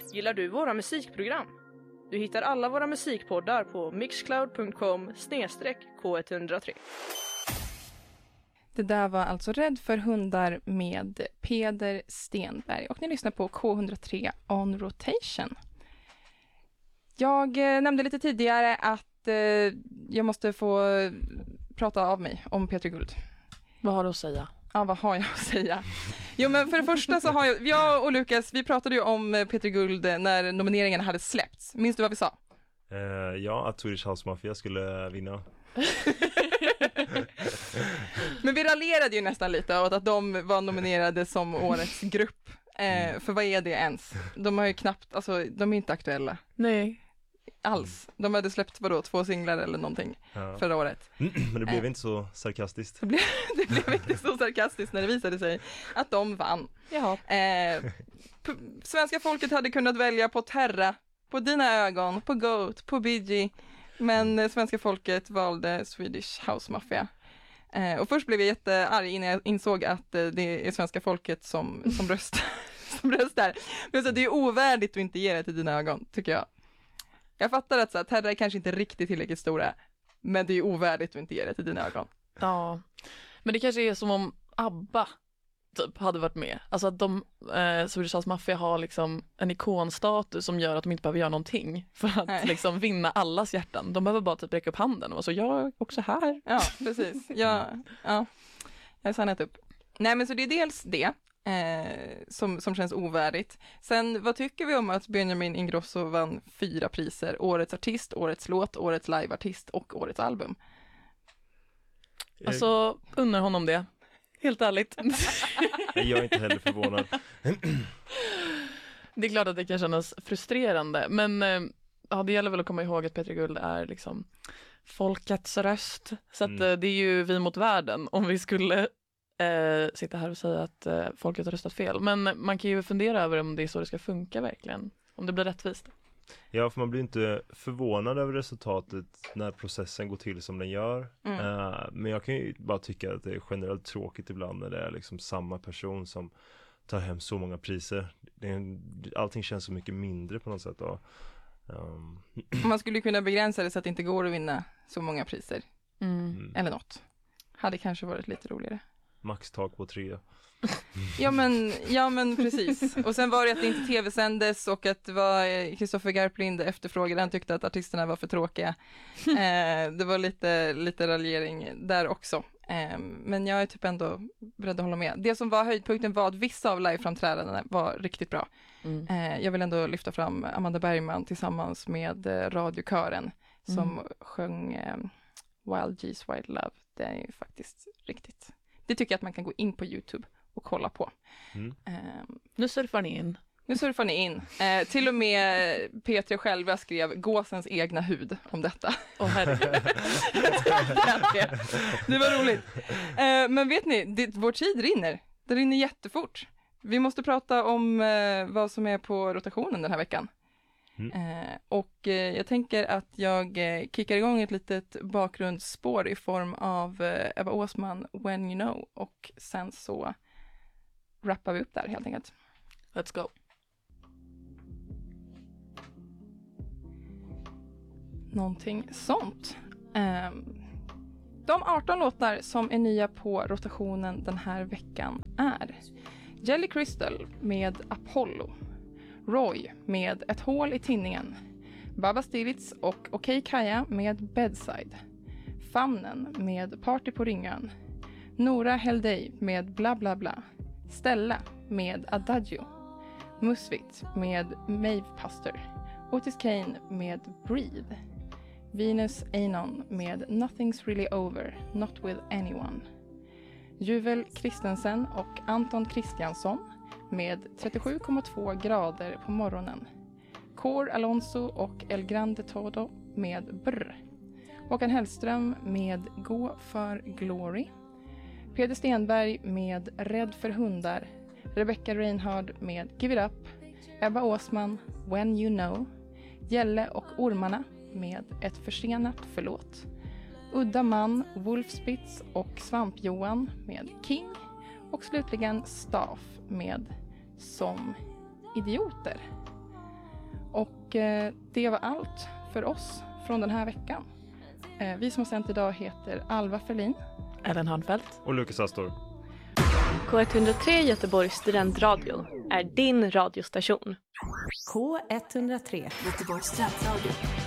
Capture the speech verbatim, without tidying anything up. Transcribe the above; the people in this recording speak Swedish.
Gillar du våra musikprogram? Du hittar alla våra musikpoddar på mixcloud punkt com snedstreck K ett noll tre. Det där var alltså Rädd för hundar med Peder Stenberg. Och ni lyssnar på K ett noll tre On Rotation. Jag eh, nämnde lite tidigare att eh, jag måste få prata av mig om Peter Guld. Vad har du att säga? Ja, vad har jag att säga? Jo, men för det första så har jag, jag och Lukas, vi pratade ju om Peter Guld när nomineringen hade släppts. Minns du vad vi sa? Uh, ja, att Swedish House Mafia skulle vinna. Men vi raljerade ju nästan lite åt att de var nominerade som årets grupp. Eh, för vad är det ens? De har ju knappt, alltså de är inte aktuella. Nej. Alls. De hade släppt vadå, två singlar eller någonting ja. förra året. Men det blev eh. inte så sarkastiskt. Det blev, det blev inte så sarkastiskt när det visade sig att de vann. Jaha. Eh, p- svenska folket hade kunnat välja på Terra, på Dina ögon, på Goat, på Bee Gee. Men eh, svenska folket valde Swedish House Mafia. Eh, och först blev jag jättearg innan jag insåg att eh, det är svenska folket som, som röstar. som röstar. Men så, det är ovärdigt att inte ge det till Dina ögon, tycker jag. Jag fattar att så här, Terra är kanske inte riktigt tillräckligt stora, men det är ovärdigt att inte ge det till Dina ögon. Ja, men det kanske är som om ABBA typ hade varit med. Alltså att de, eh, Swedish House Mafia har liksom en ikonstatus som gör att de inte behöver göra någonting för att liksom vinna allas hjärtan. De behöver bara typ räcka upp handen och så jag är också här. Ja, precis. Ja, ja. Jag har signat upp. Nej, men så det är dels det. Eh, som, som känns ovärdigt. Sen, vad tycker vi om att Benjamin Ingrosso vann fyra priser? Årets artist, årets låt, årets liveartist och årets album. Alltså, unnar honom det. Helt ärligt. Jag är inte heller förvånad. Det är klart att det kan kännas frustrerande, men ja, det gäller väl att komma ihåg att Peter Guld är liksom folkets röst. Så att mm. det är ju vi mot världen om vi skulle Eh, sitta här och säga att eh, folket har röstat fel. Men man kan ju fundera över om det är så det ska funka verkligen. Om det blir rättvist. Ja, för man blir inte förvånad över resultatet när processen går till som den gör. Mm. Eh, men jag kan ju bara tycka att det är generellt tråkigt ibland när det är liksom samma person som tar hem så många priser. Det är en, allting känns så mycket mindre på något sätt då. Um. Man skulle kunna begränsa det så att det inte går att vinna så många priser. Mm. Eller något. Hade kanske varit lite roligare. Maxtak på tre. Ja men, ja men precis. Och sen var det att det inte tv-sändes och att det var Kristoffer Garplind efterfrågade, han tyckte att artisterna var för tråkiga. Eh, det var lite, lite raljering där också. Eh, men jag är typ ändå beredd att hålla med. Det som var höjdpunkten var att vissa av liveframträdandena var riktigt bra. Mm. Eh, jag vill ändå lyfta fram Amanda Bergman tillsammans med eh, radiokören som mm. sjöng eh, Wild Geese Wild Love. Det är ju faktiskt riktigt. Det tycker jag att man kan gå in på YouTube och kolla på. Mm. Um, nu surfar ni in. Nu surfar ni in. Uh, till och med Petra själva skrev gåsens egna hud om detta. Åh oh, herregud. Det var roligt. Uh, men vet ni, det, vår tid rinner. Det rinner jättefort. Vi måste prata om uh, vad som är på rotationen den här veckan. Mm. Uh, och uh, jag tänker att jag uh, kickar igång ett litet bakgrundsspår i form av uh, Ebba Åsman, When You Know, och sen så rappar vi upp där helt enkelt. Let's go. Någonting sånt. Um, de arton låtar som är nya på rotationen den här veckan är Jelly Crystal med Apollo, Roy med Ett hål i tinningen, Baba Stilitz och Okej Kaja med Bedside, Famnen med Party på Ringön, Nora Heldej med Bla Bla Bla, Stella med Adagio, Musvit med Maeve Pastor, Otis Kane med Breathe, Venus Anon med Nothing's Really Over, Not With Anyone, Juvel Kristensen och Anton Kristiansson med trettiosju komma två grader på morgonen, Cor Alonso och El Grande Todo med Brr, Håkan Hellström med Gå för Glory, Peder Stenberg med Rädd för hundar, Rebecca Reinhard med Give It Up, Ebba Åsman, When You Know, Gälle och Ormarna med Ett försenat förlåt, Udda man, Wolfspitz och Svamp-Johan med King, och slutligen Staff med Som idioter. Och eh, det var allt för oss från den här veckan. Eh, vi som har sänt idag heter Alva Ferlin, Ellen Hanfeldt Och Lukas Astor. K ett noll tre Göteborgs studentradio är din radiostation. K ett noll tre Göteborgs studentradio.